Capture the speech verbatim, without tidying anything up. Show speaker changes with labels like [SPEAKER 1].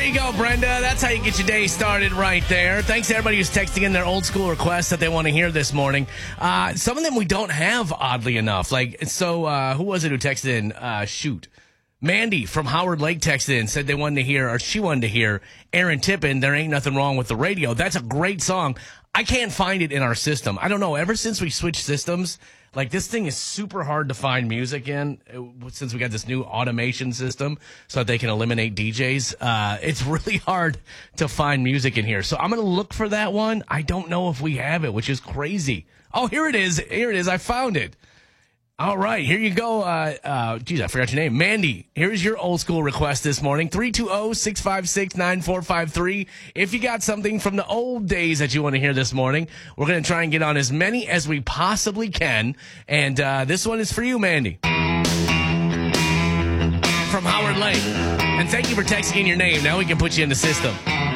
[SPEAKER 1] There you go, Brenda. That's how you get your day started right there. Thanks to everybody who's texting in their old school requests that they want to hear this morning. Uh, some of them we don't have, oddly enough. Like, so uh, who was it who texted in? Uh, shoot. Mandy from Howard Lake texted in, said they wanted to hear, or she wanted to hear, Aaron Tippin, There Ain't Nothing Wrong with the Radio. That's a great song. I can't find it in our system. I don't know. Ever since we switched systems, like, this thing is super hard to find music in, uh, since we got this new automation system so that they can eliminate D Js. Uh, it's really hard to find music in here. So I'm going to look for that one. I don't know if we have it, which is crazy. Oh, here it is. Here it is. I found it. All right, here you go. Uh, uh, geez, I forgot your name. Mandy, here's your old school request this morning. three two zero, six five six, nine four five three. If you got something from the old days that you want to hear this morning, we're going to try and get on as many as we possibly can. And uh, this one is for you, Mandy. From Howard Lake. And thank you for texting in your name. Now we can put you in the system.